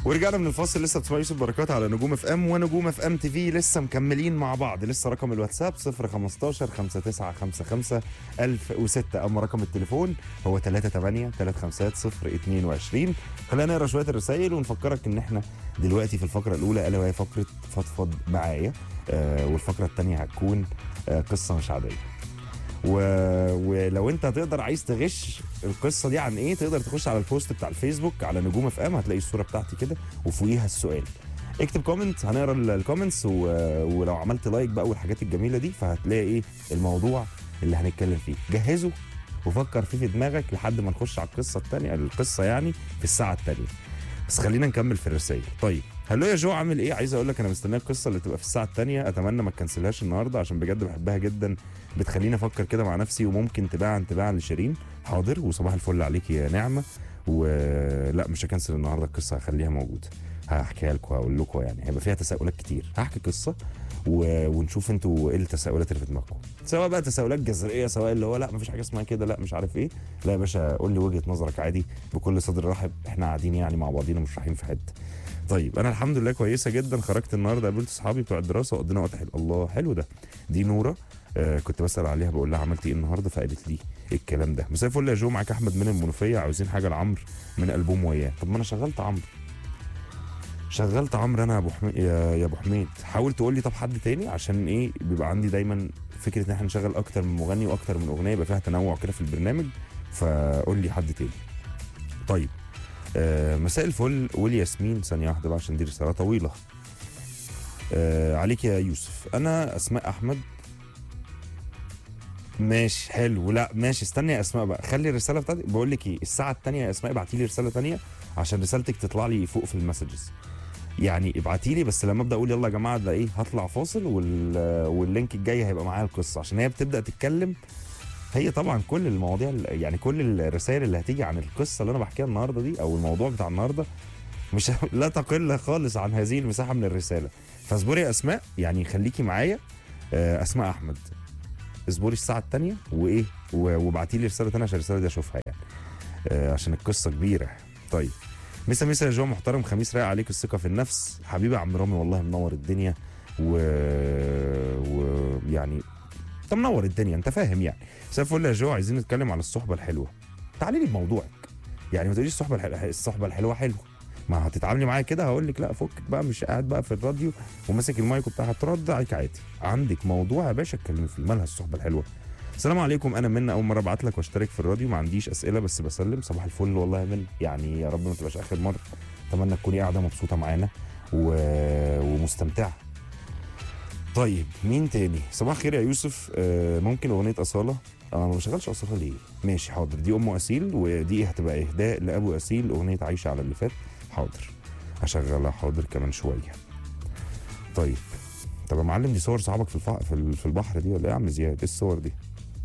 ورجعنا من الفاصل. لسه بتسمع يوسف بركات على نجوم اف ام ونجوم اف ام تي في. لسه مكملين مع بعض. لسه رقم الواتساب 015 5955 1006. اما رقم التليفون هو 38 350 022. خلينا نقرا شويه الرسائل ونفكرك ان احنا دلوقتي في الفقره الاولى الا وهي فقره فضفض معايا. والفقره الثانيه هتكون قصه مش عاديه. ولو انت تقدر عايز تغش القصه دي عن ايه، تقدر تخش على البوست بتاع الفيسبوك على نجوم اف ام، هتلاقي الصوره بتاعتي كده وفوقيها السؤال. اكتب كومنت، هنقرا الكومنتس ولو عملت لايك بقى والحاجات الجميله دي فهتلاقي ايه الموضوع اللي هنتكلم فيه. جهزه وفكر فيه في دماغك لحد ما نخش على القصه الثانيه، القصه يعني في الساعه الثانيه. بس خلينا نكمل في الرسائل. طيب هلو يا جو، عامل ايه؟ عايز اقول لك انا مستني القصه اللي تبقى في الساعه الثانيه. اتمنى ما تكنسلهاش النهارده عشان بجد بحبها جدا، بتخليني افكر كده مع نفسي، وممكن تباعا لشيرين. حاضر، وصباح الفل عليك يا نعمه. ولا مش هكنسل النهارده القصه، هخليها موجوده، هحكيها لكم، هقول لكم يعني هيبقى فيها تساؤلات كتير. هحكي قصه ونشوف انتوا ايه التساؤلات اللي في دماغكم، سواء بقى تساؤلات جذريه، سواء اللي هو لا مفيش حاجه اسمها كده، لا مش عارف ايه. لا يا باشا، قول لي وجهه نظرك عادي بكل صدر رحب، احنا قاعدين يعني مع بعضينا مش رايحين في حته. طيب انا الحمد لله كويسه جدا. خرجت النهارده، قابلت اصحابي بتوع الدراسه وقضينا وقت حلو. الله، حلو ده. دي نوره. كنت بسال عليها بقول لها عملتي ايه النهارده، فقالت لي الكلام ده. مساء الفل يا جو، معاك احمد من المنوفيه، عاوزين حاجه لعمرو من البوم وياه. طب ما انا شغلت عمرو انا يا ابو حميد. حاول تقول لي طب حد تاني، عشان ايه بيبقى عندي دايما فكره ان احنا نشغل اكتر من مغني واكتر من اغنيه، يبقى فيها تنوع كده في البرنامج. فقول لي حد تاني. طيب مساء الفل. قول ياسمين. ثانيه واحده بقى عشان دي رساله طويله. عليك يا يوسف. انا اسماء احمد. ماشي حلو. لا ماشي، استني يا اسماء بقى، خلي الرساله بتاعتي. بقول لك ايه، الساعه الثانيه يا اسماء ابعتي لي رساله ثانيه عشان رسالتك تطلع لي فوق في المسجز. يعني ابعتي لي بس لما ابدا اقول يلا يا جماعه ده ايه، هطلع فاصل واللينك الجاي هيبقى معايا القصه، عشان هي بتبدا تتكلم. هي طبعا كل المواضيع يعني كل الرسائل اللي هتيجي عن القصه اللي انا بحكيها النهارده دي او الموضوع بتاع النهارده مش لا تقل خالص عن هذه المساحه من الرساله. فاصبري يا اسماء، يعني خليكي معايا. اسماء احمد، اصبري الساعه الثانيه وايه وابعتي لي رساله ثانيه عشان الرساله دي اشوفها يعني. عشان القصه كبيره. طيب مسا يا جو محترم، خميس رايق عليك، الثقه في النفس حبيبي يا عم رامي، والله منور الدنيا يعني انت منور الدنيا، انت فاهم يعني. مساء الفل يا جو، عايزين نتكلم على الصحبه الحلوه. تعالي لي بموضوعك، يعني ما تقوليش الصحبه الحلوه حلوه، ما هتتعاملي معايا كده هقول لك لا فكك بقى، مش قاعد بقى في الراديو وماسك المايك وبتاع، هترد عليك عادي. عندك موضوع يا باشا اتكلمي فيه، مالها الصحبه الحلوه. السلام عليكم، انا منى، اول مره ابعت لك واشترك في الراديو، ما عنديش اسئله بس بسلم. صباح الفل والله يا منى، يعني يا رب ما تبقاش اخر مره. اتمنى تكوني قاعده مبسوطه معانا ومستمتعه. طيب مين تاني؟ صباح الخير يا يوسف. ممكن اغنيه اصاله. انا ما بشغلش اصاله ليه؟ ماشي حاضر، دي ام اسيل ودي هتبقى اهداء لابو اسيل، اغنيه عايشه على اللي فات. حاضر هشغلها حاضر كمان شويه. طيب طب يا معلم، دي صور صحابك في البحر دي ولا ايه يا عم زياد؟ ايه الصور دي؟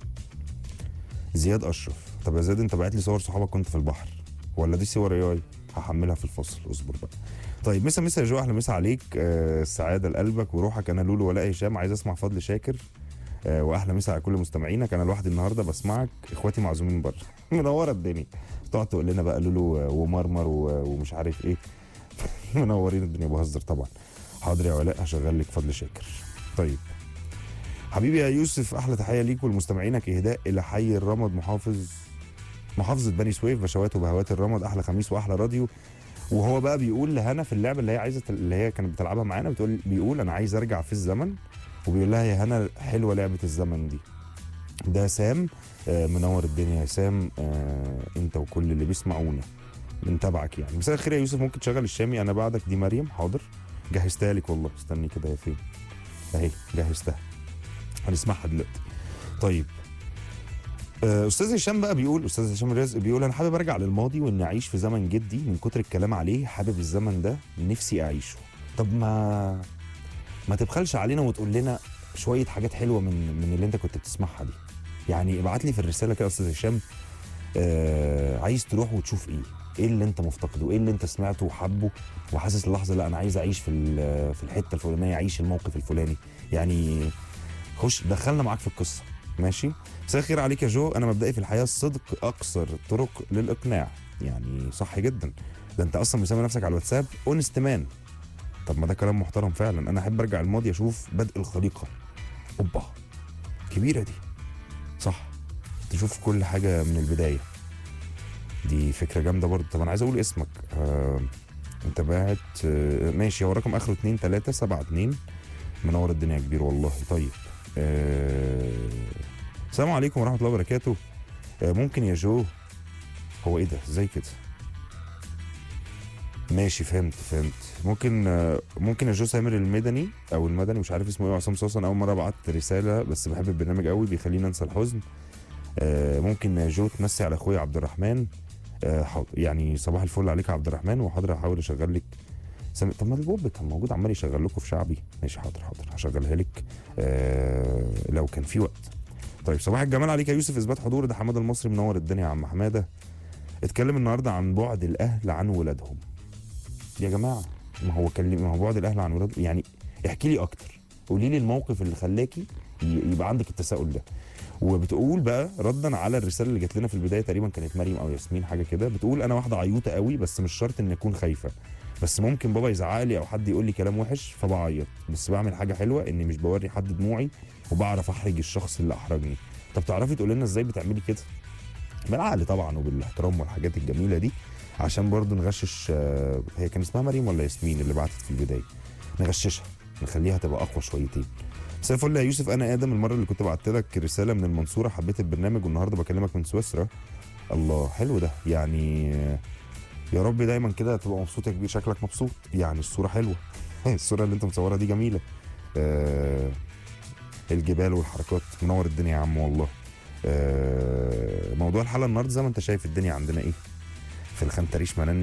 زياد اشرف. طب يا زياد انت بعت لي صور صحابك كنت في البحر ولا دي صور اي؟ هحملها في الفصل، اصبر بقى. طيب مسا يا جو، اهلا مسا عليك. السعاده لقلبك وروحك. انا لولو ولاء هشام، عايز اسمع فضل شاكر. واهلا مسا على كل مستمعينك. انا لوحدي النهارده بسمعك، اخواتي معزومين بره. منوره الدنيا. تقعد تقول لنا بقى لولو ومرمر ومش عارف ايه. منورين الدنيا، بهزر طبعا. حاضر يا ولاء، هشغل لك فضل شاكر. طيب حبيبي يا يوسف، احلى تحيه ليك ولمستمعينك، اهداء الى حي الرمد، محافظه بني سويف، بشوات وبهوات الرمد. احلى خميس واحلى راديو. وهو بقى بيقول لهنا في اللعبه اللي هي عايزه، اللي هي كانت بتلعبها معانا، بيقول انا عايز ارجع في الزمن، وبيقول لها يا هنا حلوه لعبه الزمن دي. ده سام. منور الدنيا يا سام. انت وكل اللي بيسمعونا بنتابعك يعني. مساء الخير يا يوسف، ممكن تشغل الشامي انا بعدك دي مريم؟ حاضر، جهزتها لك والله، استني كده يا فين اهي، جهزتها هنسمعها دلوقتي. طيب استاذ هشام بقى بيقول، استاذ هشام الرزق بيقول انا حابب ارجع للماضي واني اعيش في زمن جدي، من كتر الكلام عليه حابب الزمن ده نفسي اعيشه. طب ما تبخلش علينا وتقول لنا شويه حاجات حلوه من اللي انت كنت بتسمعها دي. يعني ابعت لي في الرساله كده يا استاذ هشام. عايز تروح وتشوف ايه اللي انت مفتقده، ايه اللي انت سمعته وحبه وحاسس اللحظه لا انا عايز اعيش في الحته الفلانيه، اعيش الموقف الفلاني يعني. خش دخلنا معاك في القصه. ماشي. مساء الخير عليك يا جو، انا مبدئي في الحياه الصدق اقصر الطرق للاقناع. يعني صح جدا. ده انت اصلا مسمي نفسك على الواتساب اونست مان. طب ما ده كلام محترم فعلا. انا احب ارجع الماضي اشوف بدء الخليقه. اوبا كبيره دي، صح، تشوف كل حاجه من البدايه. دي فكره جامده برضه. طب انا عايز اقول اسمك. انت باعت ماشي، هو رقم اخره 2372. منور الدنيا يا كبير والله. طيب السلام عليكم ورحمه الله وبركاته. ممكن يا جو، هو ايه ده ازاي كده؟ ماشي فهمت. ممكن يا جو سامر المدني او المدني، مش عارف اسمه ايه، عصام صوصن. اول مره بعت رساله بس بحب البرنامج قوي بيخليني انسى الحزن. ممكن يا جو تمسي على اخويا عبد الرحمن. يعني صباح الفل عليك يا عبد الرحمن، وحاضر هحاول اشغل لك. طب ما البوب كان موجود عمال يشغل لكم في شعبي. ماشي حاضر هشغلها لك لو كان في وقت. طيب صباح الجمال عليك يا يوسف، اثبات حضور. ده حماده المصري، منور الدنيا يا عم حماده. اتكلم النهارده عن بعد الاهل عن ولادهم. يا جماعه ما هو بعد الاهل عن ولادهم يعني. احكي لي اكتر، قولي لي الموقف اللي خلاكي يبقى عندك التساؤل ده. وبتقول بقى ردا على الرساله اللي جات لنا في البدايه، تقريبا كانت مريم او ياسمين حاجه كده، بتقول انا واحده عيوطه قوي بس مش شرط ان اكون خايفه، بس ممكن بابا يزعق لي او حد يقول لي كلام وحش فبعيط، بس بعمل حاجه حلوه اني مش بوري حد دموعي وبعرف احرج الشخص اللي احرجني. طب تعرفي تقولي لنا ازاي بتعملي كده؟ بالعقل طبعا وبالاحترام والحاجات الجميله دي، عشان برضو نغشش. هي كان اسمها مريم ولا ياسمين اللي بعتت في البدايه؟ نغششها نخليها تبقى اقوى شويتين. مساء الفل يا يوسف، انا ادم. المره اللي كنت بعت لك رساله من المنصوره حبيت البرنامج، والنهارده بكلمك من سويسرا. الله حلو ده يعني. يا رب دايما كده تبقى مبسوط يا كبير، شكلك مبسوط يعني. الصوره حلوه الصوره اللي انت مصورها دي جميله. الجبال والحركات، منور الدنيا يا عم والله. موضوع الحلقه النهارده زي ما انت شايف الدنيا عندنا ايه في الخنتريش منني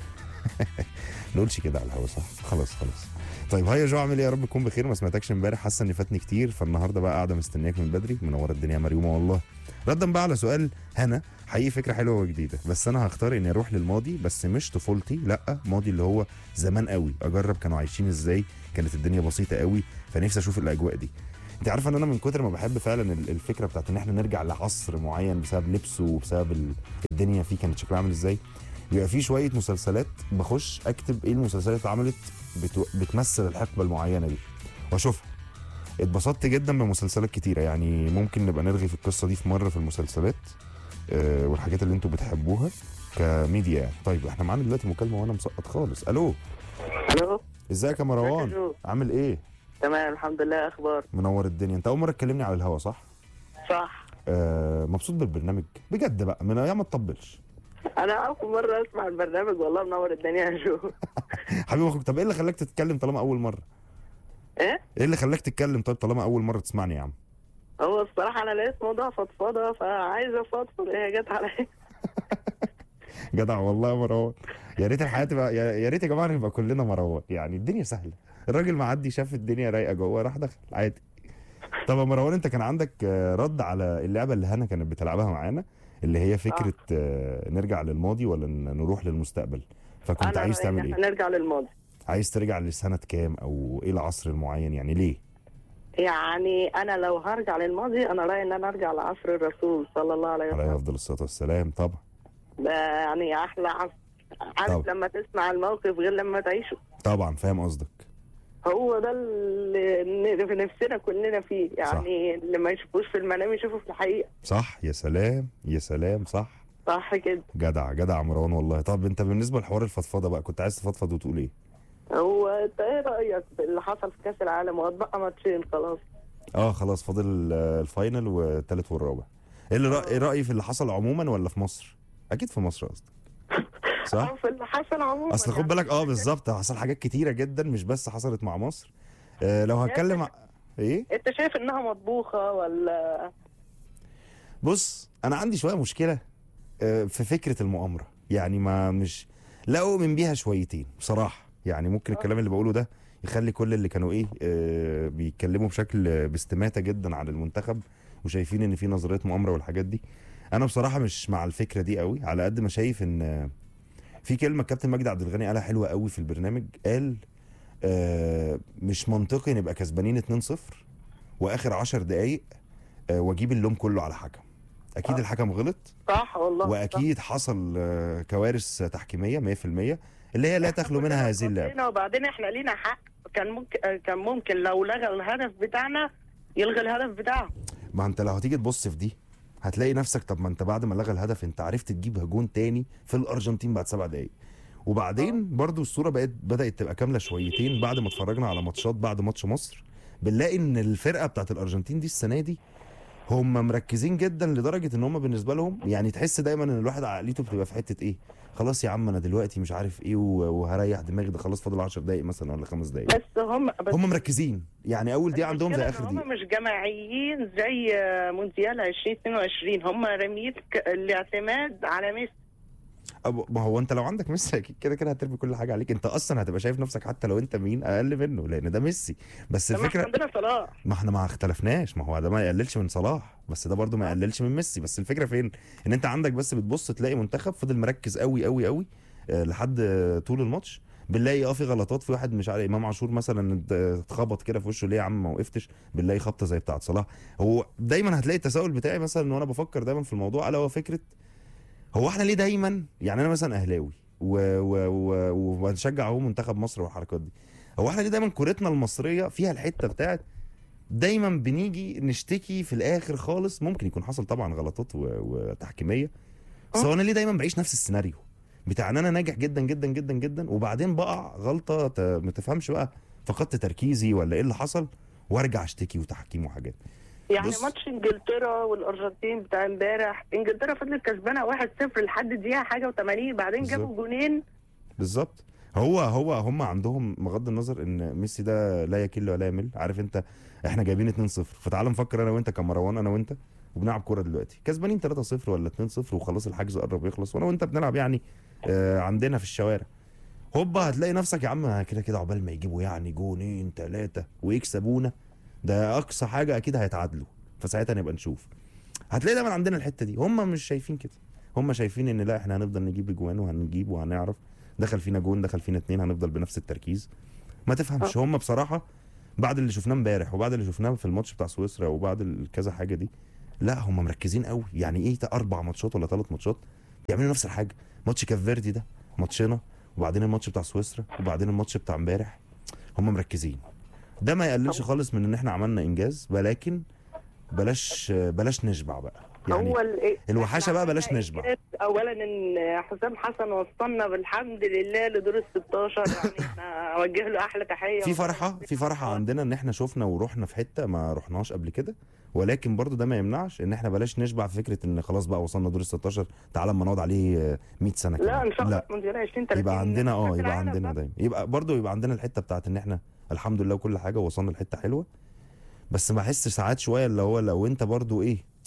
نقولش كده على الهوا صح؟ خلاص. طيب هيا جو، عامل ايه؟ يا رب تكون بخير. ما سمعتكش امبارح، حاسه اني فاتني كتير، فالنهارده بقى قاعده مستنياك من بدري. منور الدنيا يا مريومه والله. ردا بقى على سؤال هنا، حقيقي فكره حلوه وجديده، بس انا هختار اني اروح للماضي، بس مش طفولتي، لا ماضي اللي هو زمان قوي، اجرب كانوا عايشين ازاي، كانت الدنيا بسيطه قوي، فنفسي اشوف الاجواء دي. انت عارفه ان انا من كتر ما بحب فعلا الفكره بتاعت ان احنا نرجع لعصر معين بسبب لبسه وبسبب الدنيا فيه كانت شكلها عامل ازاي، بيبقى في شويه مسلسلات بخش اكتب ايه المسلسلات اللي اتعملت بتمثل الحقبه المعينه دي واشوفها. اتبسطت جدا بمسلسلات كتيره يعني. ممكن نبقى نرغي في القصه دي في مره في المسلسلات والحاجات اللي انتوا بتحبوها كميديا يعني. طيب احنا معانا دلوقتي مكالمه وانا مسقط خالص. الو ازيك يا مروان؟ عامل ايه؟ تمام الحمد لله. اخبار؟ منور الدنيا. انت اول مره تكلمني على الهوا صح؟ صح. مبسوط بالبرنامج بجد بقى من ايام ما تطبلش. انا اول مره اسمع البرنامج والله، منور الدنيا يا جو. حبيبي اخوك. طب ايه اللي خلاك تتكلم طالما اول مره؟ ايه اللي خلاك تتكلم طيب طالما اول مره تسمعني يا عم؟ هو الصراحه انا لقيت موضوع فضفضه فعايز افضفض، هي جت عليا. جدع والله يا مروان. يا ريت الحياه تبقى يا ريت يا جماعه نبقى كلنا مروان يعني. الدنيا سهله، الراجل معدي شاف الدنيا رايقه جوه راح دخل عادي. طب يا مروان، انت كان عندك رد على اللعبه اللي هنا كانت بتلعبها معانا، اللي هي فكره نرجع للماضي ولا نروح للمستقبل؟ فكنت عايز تعمل ايه؟ نرجع للماضي. عايز ترجع لسنه كام او ايه العصر المعين يعني؟ ليه؟ يعني انا لو هرجع للماضي انا رايي ان انا ارجع لعصر الرسول صلى الله عليه وسلم عليه افضل الصلاه والسلام. طبعا ده يعني احلى عصر. عارف لما تسمع الموقف غير لما تعيشه. طبعا فاهم قصدك. هو ده اللي في نفسنا كلنا فيه يعني. صح. اللي ما يشوفوش في المنام يشوفه في الحقيقه. صح. يا سلام يا سلام. صح كده. جدع مروان والله. طب انت بالنسبه لحوار الفضفضه بقى كنت عايز تفضفض وتقول ايه؟ هو انت ايه رايك في اللي حصل في كاس العالم واتبقى ماتشين خلاص؟ خلاص فاضل الفاينل والثالث والرابع. ايه رأيي في اللي حصل عموما ولا في مصر؟ اكيد في مصر قصدك صح؟ في اللي حصل عموما. اصل خد بالك بالظبط حصل حاجات كتيره جدا مش بس حصلت مع مصر. لو هتكلم ايه؟ انت شايف انها مطبوخه ولا؟ بص انا عندي شويه مشكله في فكره المؤامره يعني. ما مش لا اؤمن بيها شويتين بصراحه يعني. ممكن الكلام اللي بقوله ده يخلي كل اللي كانوا بيتكلموا بشكل باستماتة جدا على المنتخب وشايفين ان في نظريه مؤامره والحاجات دي. انا بصراحه مش مع الفكره دي قوي، على قد ما شايف ان في كلمه كابتن مجدي عبد الغني قالها حلوه قوي في البرنامج. قال مش منطقي نبقى كسبانين 2-0 واخر 10 دقائق واجيب اللوم كله على حكم. اكيد الحكم غلط، صح والله. واكيد حصل كوارث تحكيميه 100%، اللي هي لا تخلو منها هذه اللعبه. وبعدين احنا لينا حق، كان ممكن لو لغى الهدف بتاعنا يلغي الهدف بتاعه. ما انت لو هتيجي تبص في دي هتلاقي نفسك، طب ما انت بعد ما لغى الهدف انت عرفت تجيب جون تاني في الارجنتين بعد 7 دقايق. وبعدين برضو الصوره بدات تبقى كامله شويتين بعد ما اتفرجنا على ماتشات بعد ماتش مصر، بنلاقي ان الفرقه بتاعت الارجنتين دي السنه دي هم مركزين جدا لدرجه ان هم بالنسبه لهم يعني تحس دايما ان الواحد عقليته بتبقى في حته ايه، خلاص يا عم انا دلوقتي مش عارف ايه وهريح دماغي، ده خلاص فاضل 10 دقايق مثلا ولا 5 دقايق. بس هم مركزين، يعني اول دقيقه عندهم زي اخر دقيقه. هم مش جماعيين زي مونديال 2022، هم رميت الاعتماد على ميسي. ما هو انت لو عندك ميسي كده كده هترمي كل حاجه عليك، انت اصلا هتبقى شايف نفسك حتى لو انت مين اقل منه لان ده ميسي. بس الفكره عندنا صلاح، ما احنا ما اختلفناش، ما هو ده ما يقللش من صلاح بس ده برضو ما يقللش من ميسي. بس الفكره فين؟ ان انت عندك بس بتبص تلاقي منتخب فضل مركز قوي قوي قوي لحد طول الماتش. بنلاقي في غلطات، في واحد مش عارف امام عاشور مثلا اتخبط كده في وشه، ليه يا عم ما وقفتش؟ بنلاقي خبطه زي بتاعه صلاح. هو دايما هتلاقي التساؤل بتاعي مثلا وانا بفكر دايما في الموضوع، الا هو فكره هو احنا ليه دايما، يعني انا مثلا اهلاوي وبنشجع اهو منتخب مصر والحركات دي، هو احنا ليه دايما كورتنا المصريه فيها الحته بتاعت دايما بنيجي نشتكي في الاخر خالص؟ ممكن يكون حصل طبعا غلطات وتحكيميه، بس هو انا ليه دايما بعيش نفس السيناريو بتاع ان انا ناجح جدا جدا جدا جدا وبعدين بقع غلطه ما تفهمش بقى فقدت تركيزي ولا ايه اللي حصل وارجع اشتكي وتحكيم وحاجات. يعني ماتش انجلترا والارجنتين بتاع امبارح، انجلترا فضلت كسبانه 1-0 لحد دقيقه حاجه و80، بعدين جابوا جونين. بالظبط. هم عندهم بغض النظر ان ميسي ده لا يكل ولا يمل، عارف انت احنا جايبين 2-0 فتعال نفكر انا وانت كمروان، انا وانت وبنلعب كوره دلوقتي كسبانين 3-0 ولا 2-0 وخلاص الحجز قرب يخلص وانا وانت بنلعب يعني عندنا في الشوارع، هوبا هتلاقي نفسك يا عم كده كده عقبال ما يجيبوا يعني جونين 3 ويكسبونا، ده اقصى حاجه اكيد هيتعادلوا فساعتها نبقى نشوف. هتلاقي دايما عندنا الحته دي، هم مش شايفين كده، هم شايفين ان لا احنا هنفضل نجيب اجوان وهنجيب وهنعرف، دخل فينا جون دخل فينا 2 هنفضل بنفس التركيز. ما تفهمش هم بصراحه بعد اللي شفناه امبارح وبعد اللي شفناه في الماتش بتاع سويسرا وبعد كذا حاجه دي، لا هم مركزين قوي. يعني ايه 4 ماتشات ولا 3 ماتشات بيعملوا نفس الحاجه؟ ماتش كاف فيردي ده ماتشنا، وبعدين الماتش بتاع سويسرا، وبعدين الماتش بتاع امبارح، هم مركزين. ده ما يقللش خالص من ان احنا عملنا انجاز، ولكن بلاش نشبع بقى يعني هو الوحشه بقى بلاش نشبع. اولا ان حسام حسن وصلنا بالحمد لله لدور ال 16، يعني انا اوجه له احلى تحيه. في فرحه عندنا ان احنا شفنا ورحنا في حته ما رحناش قبل كده، ولكن برضو ده ما يمنعش ان احنا بلاش نشبع في فكره ان خلاص بقى وصلنا دور ال 16 تعالى اما نقعد عليه 100 سنه كمان. لا ان شاء الله مونديال 2030 يبقى عندنا يبقى عندنا دايما يبقى عندنا الحته بتاعت ان احنا الحمد لله وكل حاجه وصلنا لحته حلوه. بس بحس ساعات شويه اللي هو لو انت برضو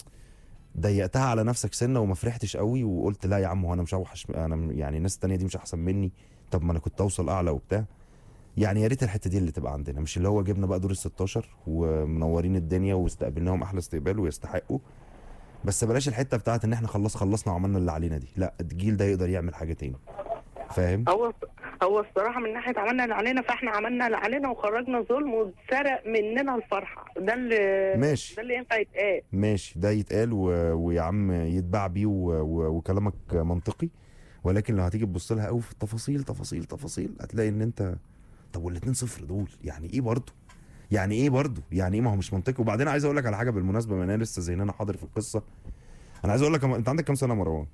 ضيقتها على نفسك سنه وما فرحتش قوي وقلت لا يا عم هو انا مش اوحش، انا يعني الناس التانيه دي مش احسن مني، طب ما انا كنت اوصل اعلى وبتاع. يعني يا ريت الحته دي اللي تبقى عندنا، مش اللي هو جبنا بقى دور ال 16 ومنورين الدنيا واستقبلناهم احلى استقبال ويستحقوا، بس بلاش الحته بتاعت ان احنا خلصنا وعملنا اللي علينا دي. لا الجيل ده يقدر يعمل حاجه تاني، فاهم؟ هو الصراحه من ناحيه عملنا اللي علينا، فاحنا عملنا اللي علينا وخرجنا ظلم واتسرق مننا الفرحه، ده اللي ماشي، ده اللي ينفع يتقال. ماشي ده يتقال ويا عم يتباع بيه وكلامك منطقي، ولكن لو هتيجي تبص لها قوي في التفاصيل تفاصيل هتلاقي ان انت طب وال2-0 دول يعني ايه برضه؟ يعني ما هو مش منطقي. وبعدين عايز اقول لك على حاجه بالمناسبه، ما انا لسه ذهننا حاضر في القصه، انا عايز اقول لك انت عندك كام سنه يا مروان؟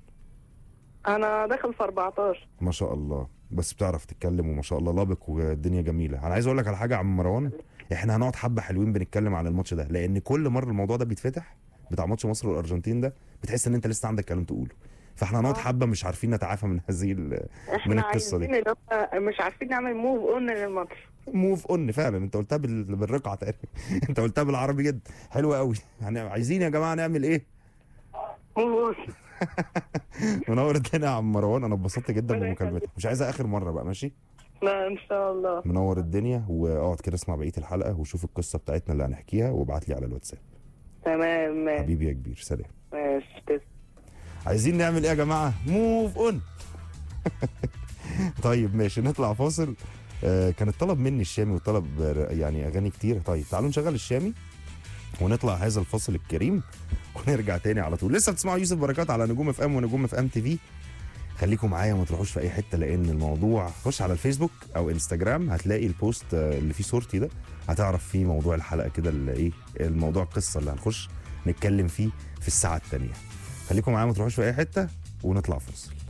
انا داخل في 14. ما شاء الله، بس بتعرف تتكلم وما شاء الله لابق والدنيا جميله. انا عايز اقول لك على حاجه يا عم مروان، احنا هنقعد حبه حلوين بنتكلم عن الماتش ده، لان كل مره الموضوع ده بيتفتح بتاع ماتش مصر والارجنتين ده بتحس ان انت لسه عندك كلام تقوله، فاحنا هنقعد حبه مش عارفين نتعافى من هذه من القصه دي. مش عارفين نعمل موف اون للماتش. موف اون فعلا، انت قلتها بالرقعه تقريبا انت قلتها بالعربي جدا، حلوه قوي. يعني عايزين يا جماعه نعمل ايه؟ موف اون. منور الدنيا يا عم مروان، انا اتبسطت جدا بمكالمتك، مش عايزها اخر مره بقى، ماشي؟ لا ان شاء الله. منور الدنيا، واقعد كده اسمع بقيه الحلقه وشوف القصه بتاعتنا اللي هنحكيها وابعت لي على الواتساب. تمام ماشي حبيبي يا كبير، سلام. ماشي. عايزين نعمل ايه يا جماعه؟ موف اون. طيب ماشي نطلع فاصل. كان الطلب مني الشامي وطلب يعني اغاني كتير، طيب تعالوا نشغل الشامي ونطلع هذا الفصل الكريم ونرجع تاني على طول. لسه بتسمعوا يوسف بركات على نجوم اف ام ونجوم اف ام تي في. خليكم معايا وما تروحوش في اي حته، لان الموضوع خش على الفيسبوك او انستجرام هتلاقي البوست اللي فيه صورتي ده، هتعرف فيه موضوع الحلقه كده اللي ايه الموضوع القصه اللي هنخش نتكلم فيه في الساعه الثانيه. خليكم معايا ما تروحوش في اي حته ونطلع فاصل.